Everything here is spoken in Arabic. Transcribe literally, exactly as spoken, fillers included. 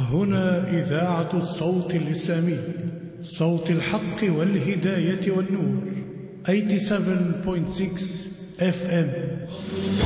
هنا إذاعة الصوت الإسلامي، صوت الحق والهداية والنور. ثمانية وثمانين فاصلة ستة إف إم.